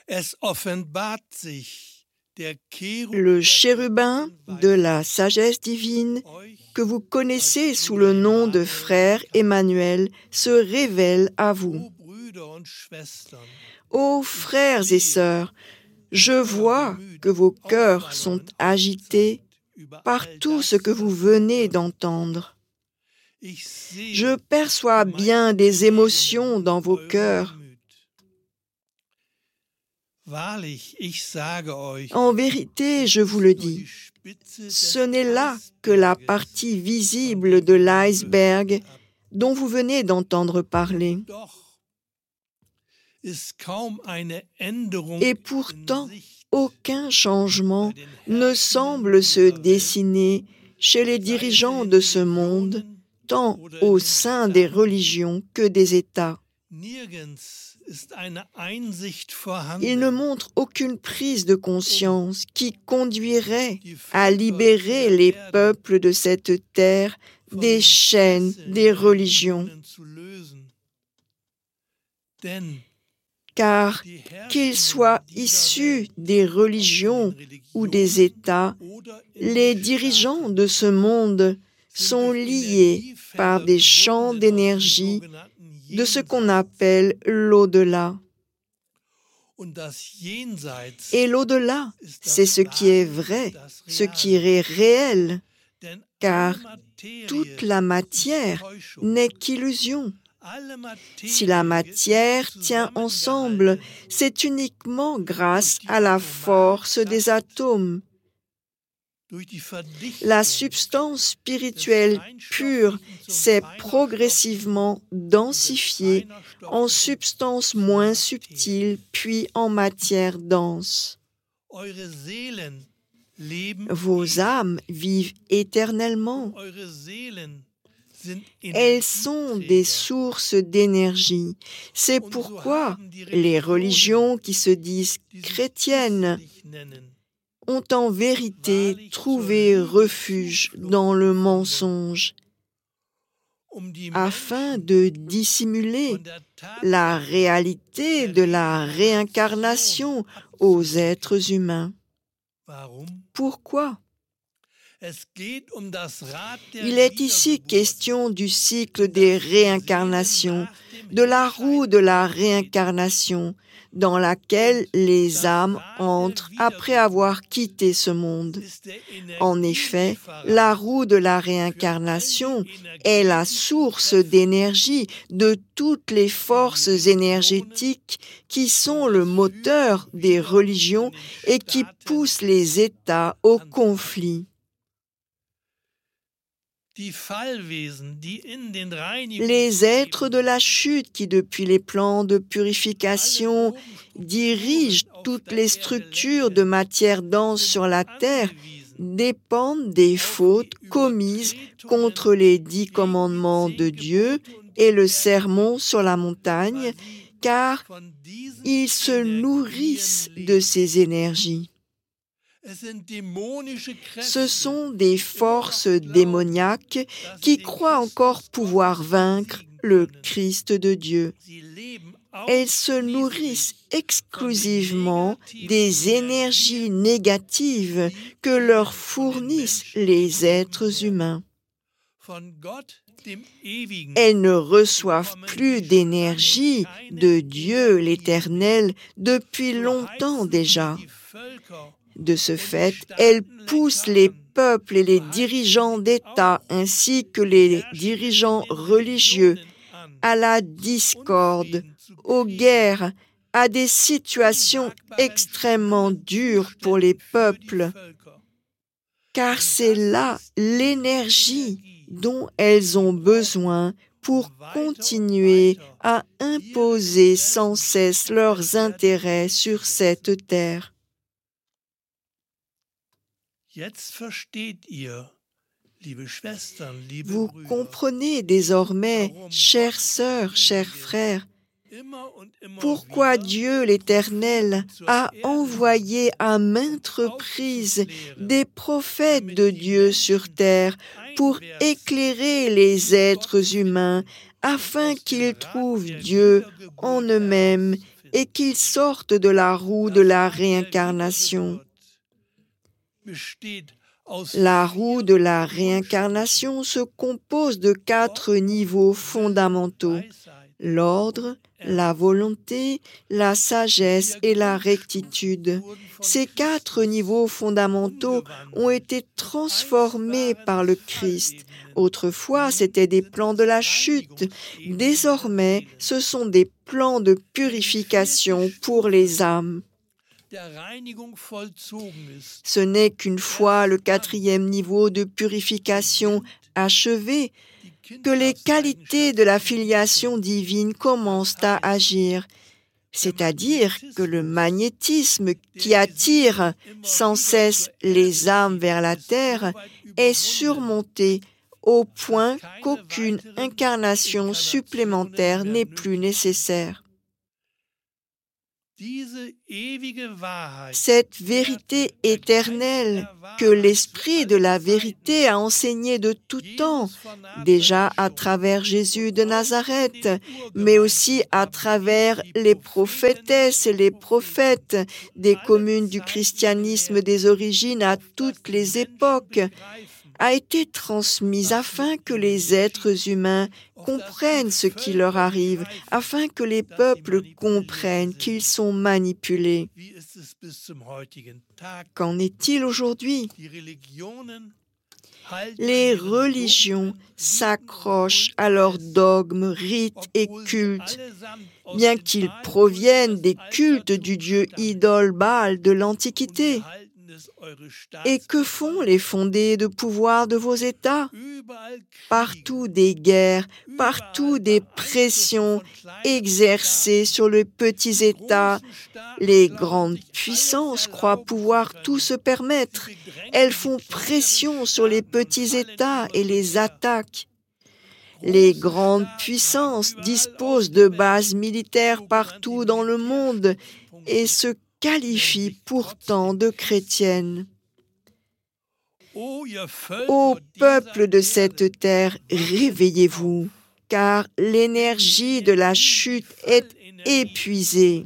Le chérubin de la sagesse divine, que vous connaissez sous le nom de frère Emmanuel, se révèle à vous. Ô frères et sœurs, je vois que vos cœurs sont agités par tout ce que vous venez d'entendre. Je perçois bien des émotions dans vos cœurs. En vérité, je vous le dis, ce n'est là que la partie visible de l'iceberg dont vous venez d'entendre parler. Et pourtant, aucun changement ne semble se dessiner chez les dirigeants de ce monde, tant au sein des religions que des États. Il ne montre aucune prise de conscience qui conduirait à libérer les peuples de cette terre des chaînes des religions. Car qu'ils soient issus des religions ou des États, les dirigeants de ce monde sont liés par des champs d'énergie de ce qu'on appelle l'au-delà. Et l'au-delà, c'est ce qui est vrai, ce qui est réel, car toute la matière n'est qu'illusion. Si la matière tient ensemble, c'est uniquement grâce à la force des atomes. La substance spirituelle pure s'est progressivement densifiée en substance moins subtile, puis en matière dense. Vos âmes vivent éternellement. Elles sont des sources d'énergie. C'est pourquoi les religions qui se disent chrétiennes ont en vérité trouvé refuge dans le mensonge, afin de dissimuler la réalité de la réincarnation aux êtres humains. Pourquoi ? Il est ici question du cycle des réincarnations, de la roue de la réincarnation, dans laquelle les âmes entrent après avoir quitté ce monde. En effet, la roue de la réincarnation est la source d'énergie de toutes les forces énergétiques qui sont le moteur des religions et qui poussent les États au conflit. Les êtres de la chute qui, depuis les plans de purification, dirigent toutes les structures de matière dense sur la terre, dépendent des fautes commises contre les 10 commandements de Dieu et le sermon sur la montagne, car ils se nourrissent de ces énergies. Ce sont des forces démoniaques qui croient encore pouvoir vaincre le Christ de Dieu. Elles se nourrissent exclusivement des énergies négatives que leur fournissent les êtres humains. Elles ne reçoivent plus d'énergie de Dieu l'Éternel depuis longtemps déjà. De ce fait, elles poussent les peuples et les dirigeants d'État ainsi que les dirigeants religieux à la discorde, aux guerres, à des situations extrêmement dures pour les peuples, car c'est là l'énergie dont elles ont besoin pour continuer à imposer sans cesse leurs intérêts sur cette terre. Vous comprenez désormais, chères sœurs, chers frères, pourquoi Dieu l'Éternel a envoyé à maintes reprises des prophètes de Dieu sur terre pour éclairer les êtres humains afin qu'ils trouvent Dieu en eux-mêmes et qu'ils sortent de la roue de la réincarnation. La roue de la réincarnation se compose de 4 niveaux fondamentaux: l'ordre, la volonté, la sagesse et la rectitude. Ces 4 niveaux fondamentaux ont été transformés par le Christ. Autrefois, c'étaient des plans de la chute. Désormais, ce sont des plans de purification pour les âmes. Ce n'est qu'une fois le 4e niveau de purification achevé que les qualités de la filiation divine commencent à agir, c'est-à-dire que le magnétisme qui attire sans cesse les âmes vers la terre est surmonté au point qu'aucune incarnation supplémentaire n'est plus nécessaire. Cette vérité éternelle que l'Esprit de la vérité a enseignée de tout temps, déjà à travers Jésus de Nazareth, mais aussi à travers les prophétesses et les prophètes des communes du christianisme des origines à toutes les époques, a été transmise afin que les êtres humains comprennent ce qui leur arrive, afin que les peuples comprennent qu'ils sont manipulés. Qu'en est-il aujourd'hui? Les religions s'accrochent à leurs dogmes, rites et cultes, bien qu'ils proviennent des cultes du dieu idole Baal de l'Antiquité. Et que font les fondés de pouvoir de vos États? Partout des guerres, partout des pressions exercées sur les petits États. Les grandes puissances croient pouvoir tout se permettre. Elles font pression sur les petits États et les attaquent. Les grandes puissances disposent de bases militaires partout dans le monde et se qualifient pourtant de chrétiennes. Ô peuple de cette terre, réveillez-vous, car l'énergie de la chute est épuisée.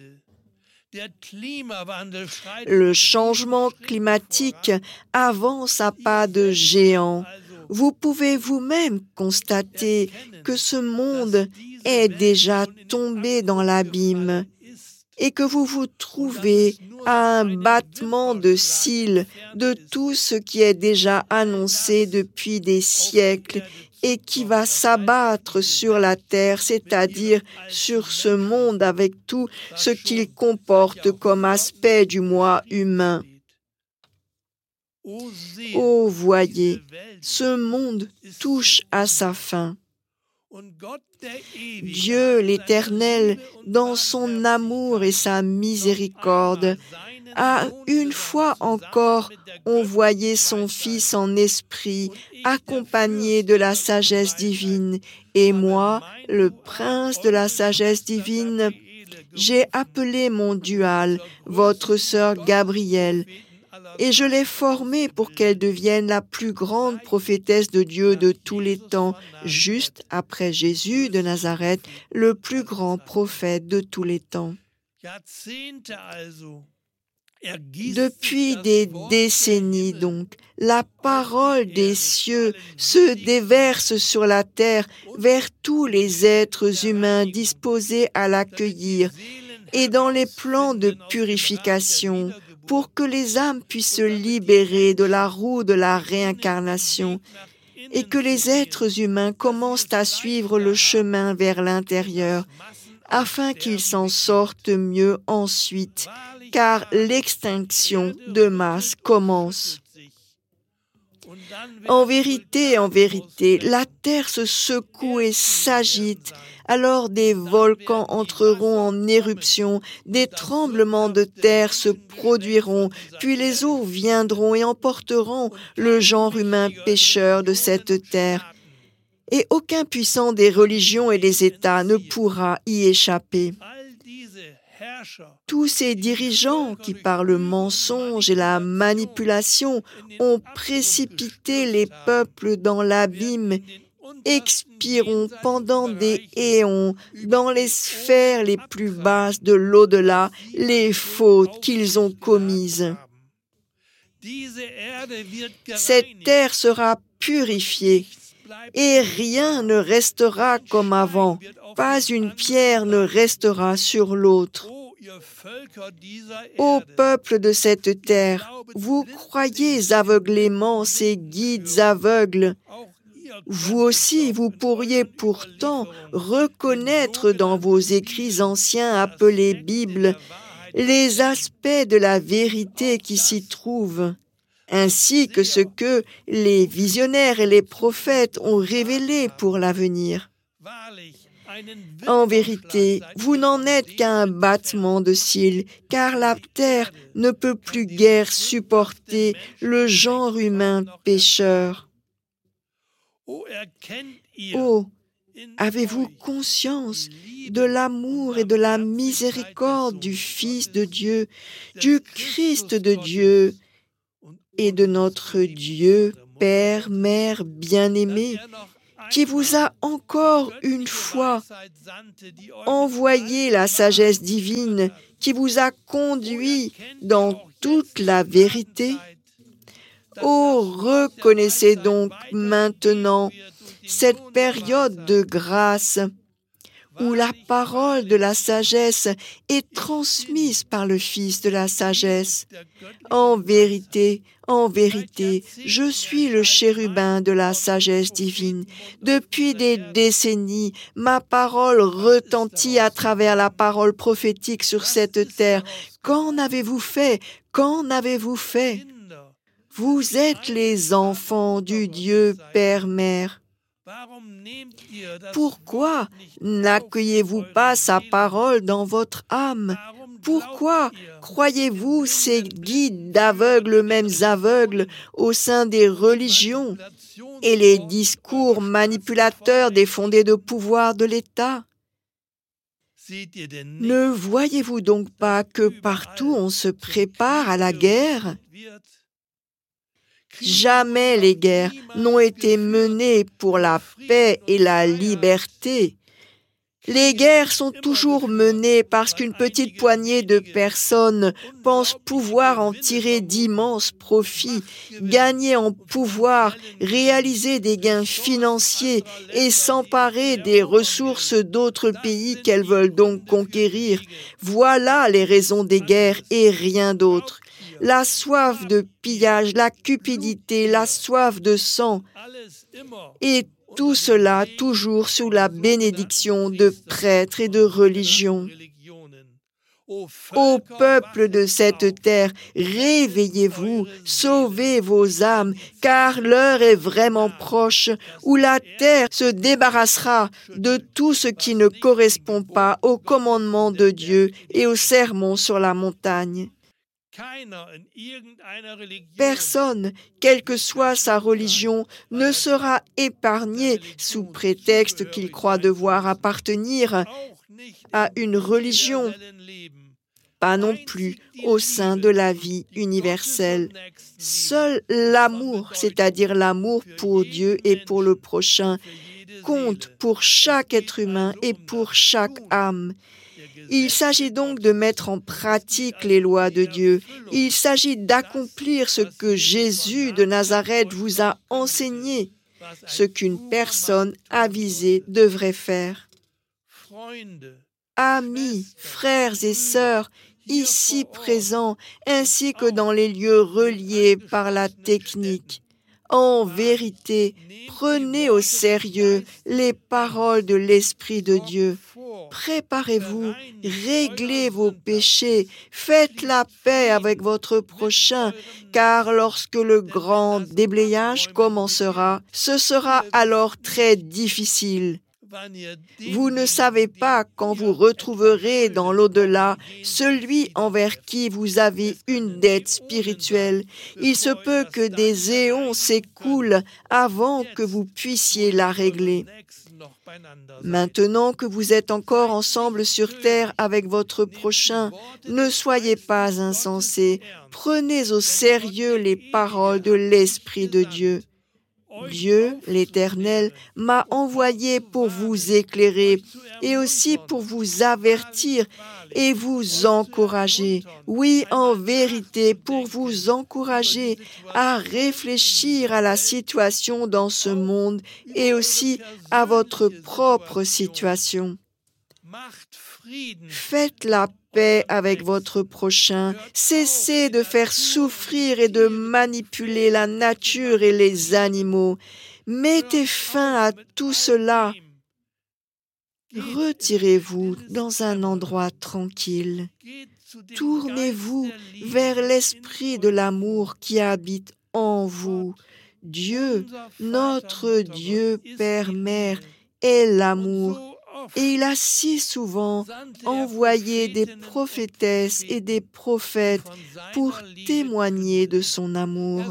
Le changement climatique avance à pas de géant. Vous pouvez vous-même constater que ce monde est déjà tombé dans l'abîme et que vous vous trouvez à un battement de cils de tout ce qui est déjà annoncé depuis des siècles et qui va s'abattre sur la terre, c'est-à-dire sur ce monde avec tout ce qu'il comporte comme aspect du moi humain. Oh, voyez, ce monde touche à sa fin. Dieu l'Éternel, dans son amour et sa miséricorde, a une fois encore envoyé son Fils en esprit, accompagné de la sagesse divine. Et moi, le prince de la sagesse divine, j'ai appelé mon dual, votre sœur Gabrielle, et je l'ai formée pour qu'elle devienne la plus grande prophétesse de Dieu de tous les temps, juste après Jésus de Nazareth, le plus grand prophète de tous les temps. Depuis des décennies donc, la parole des cieux se déverse sur la terre vers tous les êtres humains disposés à l'accueillir et dans les plans de purification pour que les âmes puissent se libérer de la roue de la réincarnation et que les êtres humains commencent à suivre le chemin vers l'intérieur afin qu'ils s'en sortent mieux ensuite, car l'extinction de masse commence. En vérité, la terre se secoue et s'agite, alors des volcans entreront en éruption, des tremblements de terre se produiront, puis les eaux viendront et emporteront le genre humain pécheur de cette terre. Et aucun puissant des religions et des États ne pourra y échapper. Tous ces dirigeants qui, par le mensonge et la manipulation, ont précipité les peuples dans l'abîme expiront pendant des éons dans les sphères les plus basses de l'au-delà les fautes qu'ils ont commises. Cette terre sera purifiée et rien ne restera comme avant. Pas une pierre ne restera sur l'autre. Ô peuple de cette terre, vous croyez aveuglément ces guides aveugles. Vous aussi, vous pourriez pourtant reconnaître dans vos écrits anciens appelés Bible les aspects de la vérité qui s'y trouvent, ainsi que ce que les visionnaires et les prophètes ont révélé pour l'avenir. En vérité, vous n'en êtes qu'à un battement de cils, car la terre ne peut plus guère supporter le genre humain pécheur. Oh, avez-vous conscience de l'amour et de la miséricorde du Fils de Dieu, du Christ de Dieu et de notre Dieu, Père, Mère bien-aimé, qui vous a encore une fois envoyé la sagesse divine, qui vous a conduit dans toute la vérité? Oh, reconnaissez donc maintenant cette période de grâce où la parole de la sagesse est transmise par le Fils de la sagesse. En vérité, je suis le chérubin de la sagesse divine. Depuis des décennies, ma parole retentit à travers la parole prophétique sur cette terre. Qu'en avez-vous fait? Qu'en avez-vous fait? Vous êtes les enfants du Dieu Père-Mère. Pourquoi n'accueillez-vous pas sa parole dans votre âme? Pourquoi croyez-vous ces guides d'aveugles, eux-mêmes aveugles, au sein des religions et les discours manipulateurs des fondés de pouvoir de l'État? Ne voyez-vous donc pas que partout on se prépare à la guerre? Jamais les guerres n'ont été menées pour la paix et la liberté. Les guerres sont toujours menées parce qu'une petite poignée de personnes pensent pouvoir en tirer d'immenses profits, gagner en pouvoir, réaliser des gains financiers et s'emparer des ressources d'autres pays qu'elles veulent donc conquérir. Voilà les raisons des guerres et rien d'autre. La soif de pillage, la cupidité, la soif de sang, et tout cela toujours sous la bénédiction de prêtres et de religions. Ô peuple de cette terre, réveillez-vous, sauvez vos âmes, car l'heure est vraiment proche où la terre se débarrassera de tout ce qui ne correspond pas au commandement de Dieu et au sermon sur la montagne. Personne, quelle que soit sa religion, ne sera épargné sous prétexte qu'il croit devoir appartenir à une religion, pas non plus au sein de la vie universelle. Seul l'amour, c'est-à-dire l'amour pour Dieu et pour le prochain, compte pour chaque être humain et pour chaque âme. Il s'agit donc de mettre en pratique les lois de Dieu. Il s'agit d'accomplir ce que Jésus de Nazareth vous a enseigné, ce qu'une personne avisée devrait faire. Amis, frères et sœurs, ici présents, ainsi que dans les lieux reliés par la technique, en vérité, prenez au sérieux les paroles de l'Esprit de Dieu. Préparez-vous, réglez vos péchés, faites la paix avec votre prochain, car lorsque le grand déblayage commencera, ce sera alors très difficile. Vous ne savez pas quand vous retrouverez dans l'au-delà celui envers qui vous avez une dette spirituelle. Il se peut que des éons s'écoulent avant que vous puissiez la régler. Maintenant que vous êtes encore ensemble sur terre avec votre prochain, ne soyez pas insensés. Prenez au sérieux les paroles de l'Esprit de Dieu. Dieu, l'Éternel, m'a envoyé pour vous éclairer et aussi pour vous avertir et vous encourager. Oui, en vérité, pour vous encourager à réfléchir à la situation dans ce monde et aussi à votre propre situation. Faites la paix avec votre prochain. Cessez de faire souffrir et de manipuler la nature et les animaux. Mettez fin à tout cela. Retirez-vous dans un endroit tranquille. Tournez-vous vers l'esprit de l'amour qui habite en vous. Dieu, notre Dieu Père, Mère, est l'amour. Et il a si souvent envoyé des prophétesses et des prophètes pour témoigner de son amour.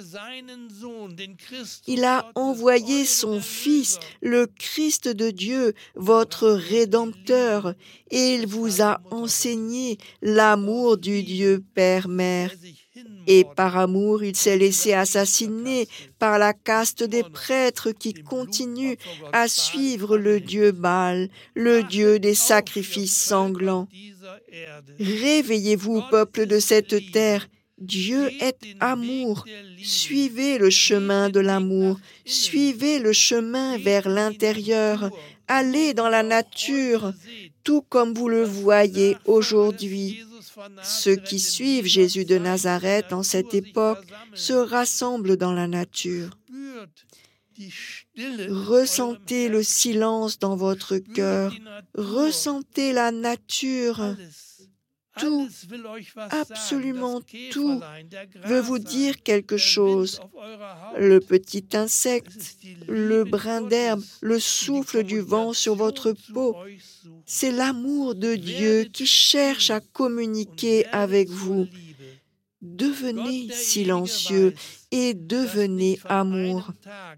Il a envoyé son Fils, le Christ de Dieu, votre Rédempteur, et il vous a enseigné l'amour du Dieu Père-Mère. Et par amour, il s'est laissé assassiner par la caste des prêtres qui continuent à suivre le dieu Baal, le dieu des sacrifices sanglants. Réveillez-vous, peuple de cette terre. Dieu est amour. Suivez le chemin de l'amour. Suivez le chemin vers l'intérieur. Allez dans la nature, tout comme vous le voyez aujourd'hui. Ceux qui suivent Jésus de Nazareth en cette époque se rassemblent dans la nature. Ressentez le silence dans votre cœur. Ressentez la nature. Tout, absolument tout, veut vous dire quelque chose. Le petit insecte, le brin d'herbe, le souffle du vent sur votre peau, c'est l'amour de Dieu qui cherche à communiquer avec vous. Devenez silencieux et devenez amour.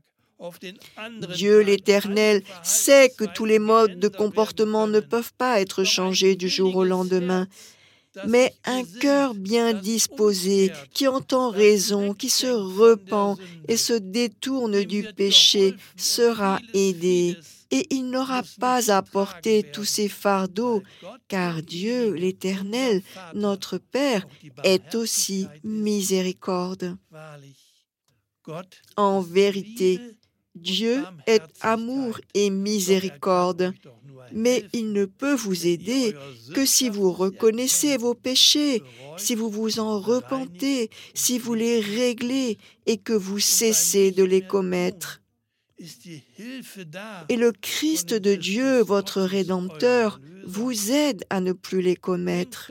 Dieu l'Éternel sait que tous les modes de comportement ne peuvent pas être changés du jour au lendemain. Mais un cœur bien disposé, qui entend raison, qui se repent et se détourne du péché, sera aidé. Et il n'aura pas à porter tous ces fardeaux, car Dieu, l'Éternel, notre Père, est aussi miséricorde. En vérité, Dieu est amour et miséricorde. Mais il ne peut vous aider que si vous reconnaissez vos péchés, si vous vous en repentez, si vous les réglez et que vous cessez de les commettre. Et le Christ de Dieu, votre Rédempteur, vous aide à ne plus les commettre.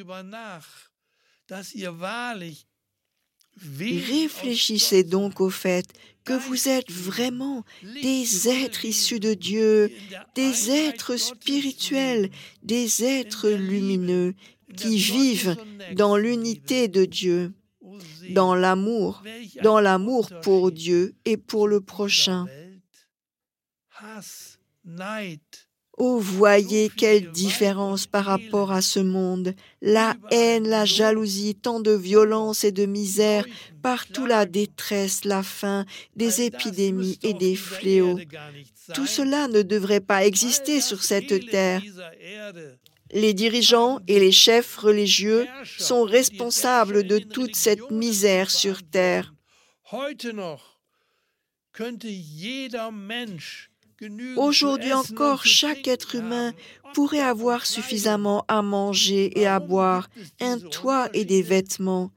Réfléchissez donc au fait que vous êtes vraiment des êtres issus de Dieu, des êtres spirituels, des êtres lumineux qui vivent dans l'unité de Dieu, dans l'amour pour Dieu et pour le prochain. Oh, voyez quelle différence par rapport à ce monde. La haine, la jalousie, tant de violence et de misère, partout la détresse, la faim, des épidémies et des fléaux. Tout cela ne devrait pas exister sur cette terre. Les dirigeants et les chefs religieux sont responsables de toute cette misère sur terre. Aujourd'hui encore, chaque être humain pourrait avoir suffisamment à manger et à boire, un toit et des vêtements.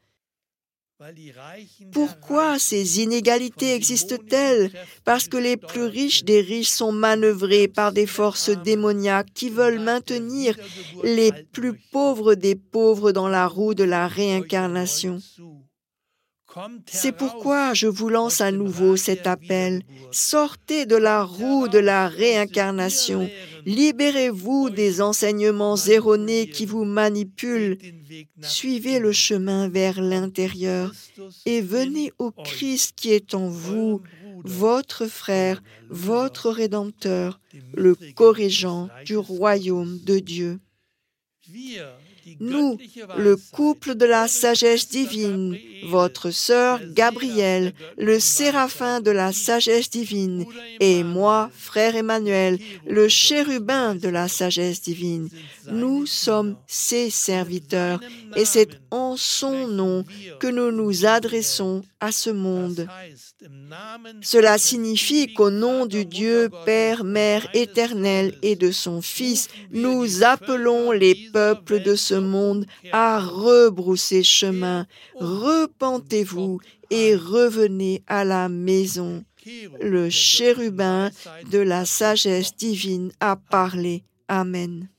Pourquoi ces inégalités existent-elles? Parce que les plus riches des riches sont manœuvrés par des forces démoniaques qui veulent maintenir les plus pauvres des pauvres dans la roue de la réincarnation. C'est pourquoi je vous lance à nouveau cet appel. Sortez de la roue de la réincarnation. Libérez-vous des enseignements erronés qui vous manipulent. Suivez le chemin vers l'intérieur et venez au Christ qui est en vous, votre frère, votre Rédempteur, le corrigeant du royaume de Dieu. nous, le couple de la sagesse divine, votre sœur Gabrielle, le séraphin de la sagesse divine, et moi, frère Emmanuel, le chérubin de la sagesse divine, nous sommes ses serviteurs, et c'est en son nom que nous nous adressons à ce monde. Cela signifie qu'au nom du Dieu Père, Mère éternel et de son Fils, nous appelons les peuples de ce monde à rebrousser chemin. Repentez-vous et revenez à la maison. Le chérubin de la sagesse divine a parlé. Amen.